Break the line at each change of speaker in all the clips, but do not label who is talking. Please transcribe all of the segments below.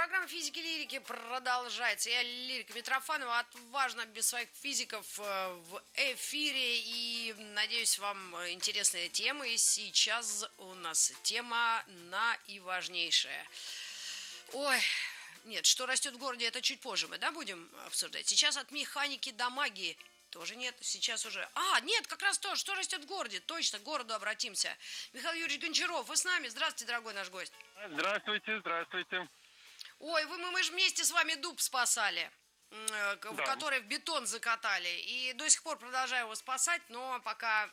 Программа «Физики лирики» продолжается. Я Лирика Митрофанова, отважно без своих физиков в эфире. И, надеюсь, вам интересная тема. И сейчас у нас тема наиважнейшая. Ой, нет, что растет в городе, это чуть позже мы, будем обсуждать. Сейчас от механики до магии. Тоже нет, сейчас уже... нет, как раз то, что растет в городе. Точно, к городу обратимся. Михаил Юрьевич Гончаров, вы с нами. Здравствуйте, дорогой наш гость.
Здравствуйте, здравствуйте.
Ой, мы же вместе с вами дуб спасали, в который в бетон закатали. И до сих пор продолжаю его спасать, но пока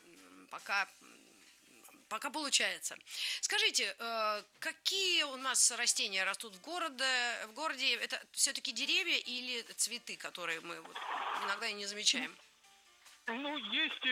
получается. Скажите, какие у нас растения растут в городе? Это все-таки деревья или цветы, которые мы иногда и не замечаем?
Ну, есть и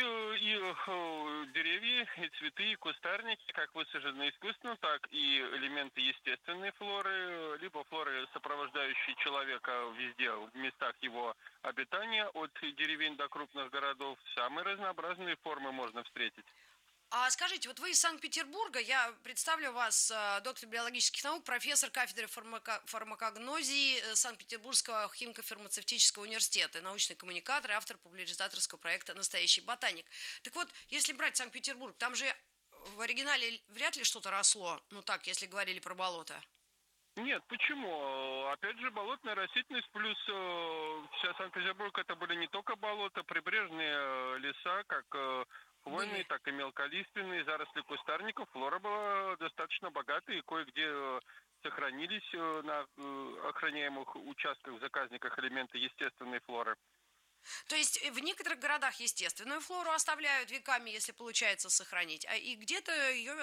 деревья, и цветы, и кустарники, как высажены искусственно, так и элементы естественной флоры, либо флоры, сопровождающие человека везде, в местах его обитания, от деревень до крупных городов. Самые разнообразные формы можно встретить.
А скажите, вот вы из Санкт-Петербурга, я представлю вас, доктор биологических наук, профессор кафедры фармакогнозии Санкт-Петербургского химико-фармацевтического университета, научный коммуникатор и автор популяризаторского проекта «Настоящий ботаник». Так вот, если брать Санкт-Петербург, там же в оригинале вряд ли что-то росло, если говорили про болото.
Нет, почему? Опять же, болотная растительность плюс вся Санкт-Петербург это были не только болота, прибрежные леса, как хвойные, так и мелколиственные, заросли кустарников. Флора была достаточно богатой, и кое-где сохранились на охраняемых участках в заказниках элементы естественной флоры.
То есть в некоторых городах естественную флору оставляют веками, если получается сохранить, и где-то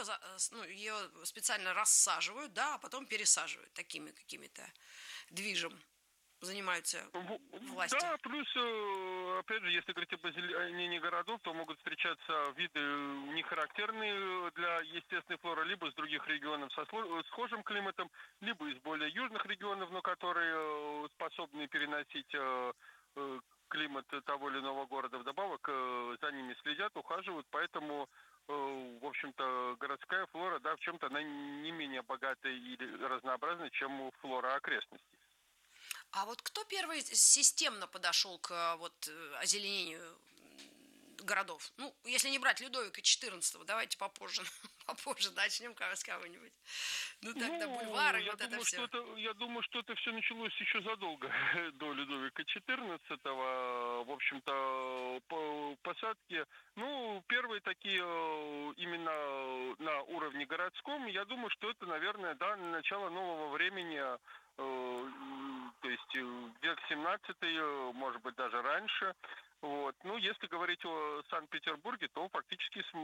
ее специально рассаживают, а потом пересаживают такими какими-то движем. Занимаются власти.
Да, плюс, опять же, если говорить об озеленении городов, то могут встречаться виды не характерные для естественной флоры, либо с других регионов со схожим климатом, либо из более южных регионов, но которые способны переносить климат того или иного города. Вдобавок за ними следят, ухаживают, поэтому, в общем-то, городская флора, в чем-то она не менее богатая или разнообразная, чем флора окрестностей.
А вот кто первый системно подошел к озеленению городов? Если не брать Людовика XIV, давайте попозже начнем с кого-нибудь. Тогда бульвары, это все.
Я думаю, что это все началось еще задолго до Людовика XIV. В общем-то, посадки, первые такие именно на уровне городском, я думаю, что это, наверное, начало нового времени, то есть век 17, может быть, даже раньше. Если говорить о Санкт-Петербурге, то фактически с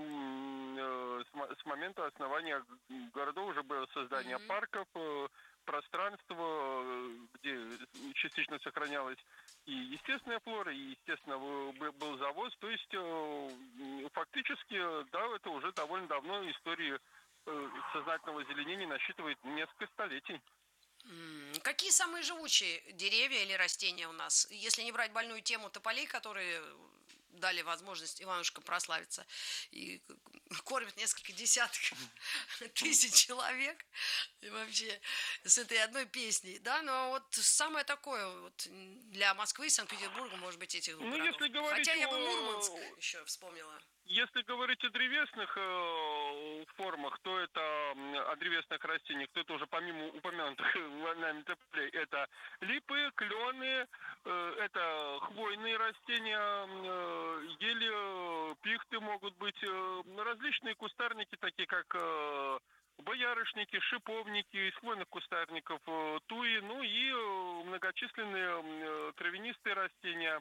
момента основания городов уже было создание парков, пространство, где частично сохранялась и естественная флора, и, естественно, был завоз. То есть фактически, это уже довольно давно история сознательного озеленения насчитывает несколько столетий.
Какие самые живучие деревья или растения у нас? Если не брать больную тему тополей, которые дали возможность Иванушкам прославиться и кормят несколько десятков тысяч человек, и вообще с этой одной песней, но самое такое для Москвы и Санкт-Петербурга, может быть, этих двух городов.
Если говорить
Хотя я бы Мурманск еще вспомнила.
Если говорить о древесных формах, то это о древесных растениях, то это уже помимо упомянутых нами тополей, это липы, клены, это хвойные растения, ели, пихты могут быть, различные кустарники, такие как боярышники, шиповники, из хвойных кустарников туи, и многочисленные травянистые растения.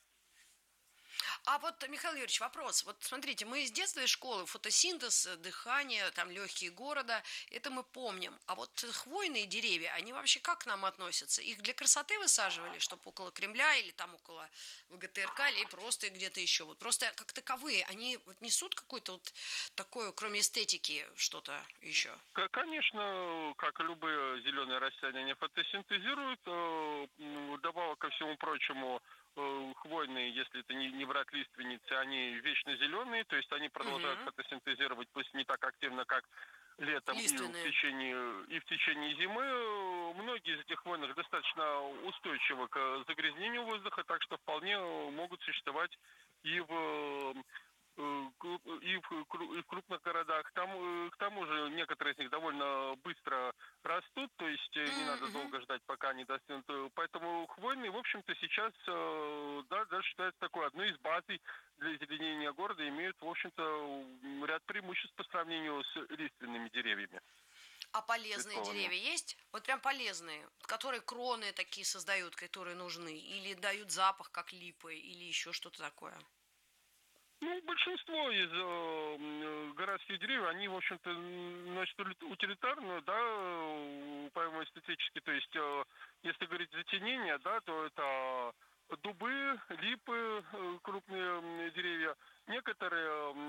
А Михаил Юрьевич, вопрос. Смотрите, мы с детства из школы фотосинтез, дыхание, легкие города, это мы помним. А хвойные деревья, они вообще как к нам относятся? Их для красоты высаживали, чтобы около Кремля или около ВГТРК, или просто где-то еще? Просто как таковые, они несут какое-то такое, кроме эстетики, что-то еще?
Конечно, как и любые зеленые растения, они фотосинтезируют. Добавок ко всему прочему, хвойные, если это не брать лиственницы, они вечно зеленые, то есть они продолжают фотосинтезировать, пусть не так активно, как летом
Лиственные.
и в течение зимы. Многие из этих хвойных достаточно устойчивы к загрязнению воздуха, так что вполне могут существовать и в и в крупных городах. Там, к тому же некоторые из них довольно быстро растут, то есть не надо
Мгм.
долго ждать, пока они достигнут. Поэтому хвойные, в общем-то, сейчас да, даже считается такой одной из базой для озеленения города, имеют, в общем-то, ряд преимуществ по сравнению с лиственными деревьями
А полезные
стволами.
деревья есть? Вот прям полезные, которые кроны такие создают, которые нужны, или дают запах, как липы, или еще что-то такое.
Ну, большинство из городских деревьев, они, в общем-то, носят утилитарную, да, помимо эстетически, то есть, если говорить затенение, да, то это дубы, липы, крупные деревья, некоторые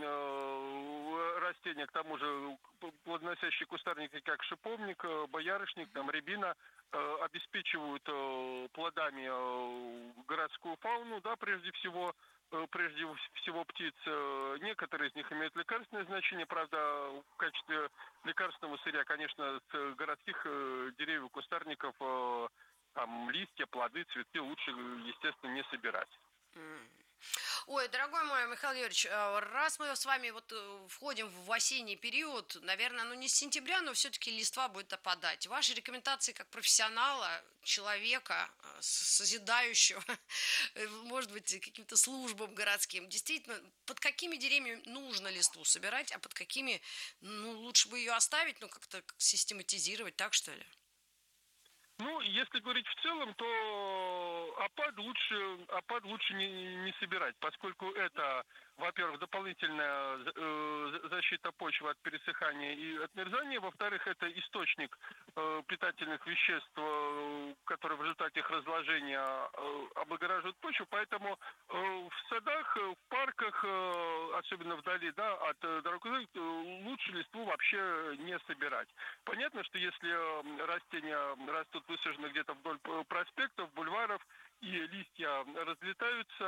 растения, к тому же плодоносящие кустарники, как шиповник, боярышник, там, рябина, обеспечивают плодами городскую фауну, да, прежде всего птиц. Некоторые из них имеют лекарственное значение, правда, в качестве лекарственного сырья, конечно, с городских деревьев, кустарников, там листья, плоды, цветы лучше, естественно, не собирать.
М. Ой, дорогой мой Михаил Юрьевич, раз мы с вами вот входим в осенний период, наверное, ну не с сентября, но все-таки листва будет опадать. Ваши рекомендации как профессионала, человека, созидающего, может быть, каким-то службам городским, действительно, под какими деревьями нужно листву собирать, а под какими, ну, лучше бы ее оставить, ну, как-то систематизировать, так что ли?
Ну, если говорить в целом, то опад лучше не собирать, поскольку это, во-первых, дополнительная защита почвы от пересыхания и отмерзания, во-вторых, это источник питательных веществ, которые в результате их разложения облагораживают почву, поэтому в садах, в парках, особенно вдали, да, от дорог, лучше листву вообще не собирать. Понятно, что если растения растут высажены где-то вдоль проспектов, бульваров, и листья разлетаются,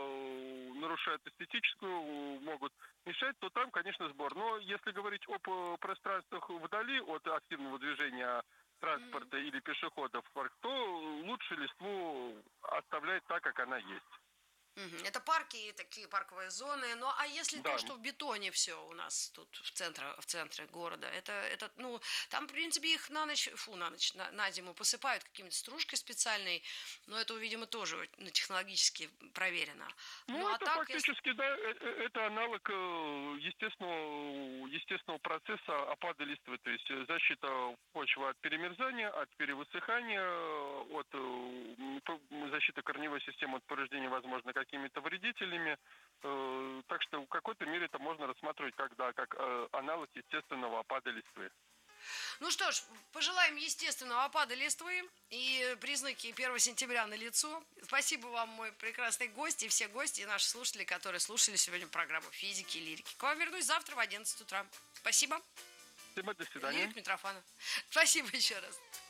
нарушают эстетическую, могут мешать, то там, конечно, сбор. Но если говорить об пространствах вдали от активного движения
Мгм.
транспорта или пешеходов в парк, то лучше листву оставлять так, как она есть.
Мгм. Это парки и такие парковые зоны. Ну, а если то,
Да,
что в бетоне все у нас тут в центре города, это, ну, там, в принципе, их на ночь, фу, на ночь, на зиму посыпают какими-то стружкой специальной, но это, видимо, тоже технологически проверено. Ну,
ну,
а
это
так, если...
фактически, да, это аналог естественного процесса опада листвы, то есть защита почвы от перемерзания, от перевысыхания, защита корневой системы от повреждения, возможно, какими-то вредителями. Так что в какой-то мере это можно рассматривать как, да, как аналог естественного опада листвы.
Ну что ж, пожелаем естественного опада листвы и признаки 1 сентября на лицо. Спасибо вам, мой прекрасный гость, и все гости, и наши слушатели, которые слушали сегодня программу «Физики и лирики». К вам вернусь завтра в 11 утра. Спасибо.
Спасибо, до свидания.
Лирик Митрофанов. Спасибо еще раз.